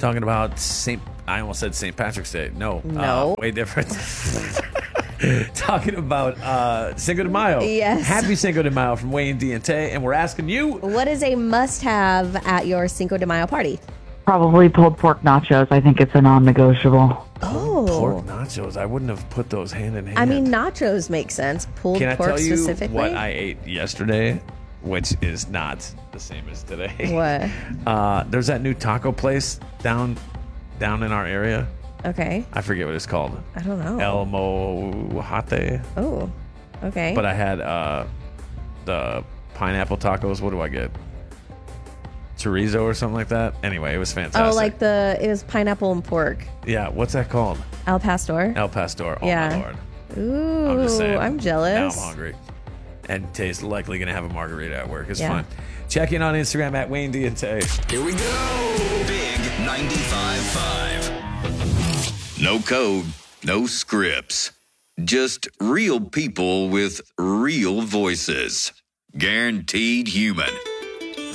Talking about I almost said St. Patrick's Day. No. Way different. Talking about Cinco de Mayo. Yes. Happy Cinco de Mayo from Wayne D and Tay, and we're asking you, what is a must-have at your Cinco de Mayo party? Probably pulled pork nachos. I think it's a non-negotiable. Oh. Pork nachos. I wouldn't have put those hand in hand. I mean, nachos make sense. Pulled Can I pork tell you specifically. what I ate yesterday, which is not the same as today? What? There's that new taco place down in our area. Okay. I forget what it's called. I don't know. El Mojate. Oh. Okay. But I had the pineapple tacos. What do I get? Chorizo or something like that. Anyway, it was fantastic. Oh, like it was pineapple and pork. Yeah, what's that called? Al Pastor. El Pastor. Oh Yeah. my Lord. Ooh, I'm just saying. I'm jealous. Now I'm hungry. And Tay's likely going to have a margarita at work. It's Yeah. fun. Check in on Instagram at Wayne D and Tay. Here we go. Big 95.5. No code, no scripts. Just real people with real voices. Guaranteed human.